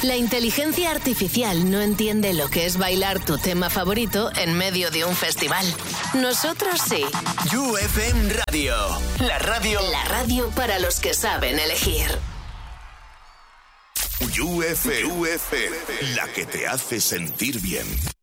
La inteligencia artificial no entiende lo que es bailar tu tema favorito en medio de un festival. Nosotros sí. You FM Radio. La radio para los que saben elegir. You FM, la que te hace sentir bien.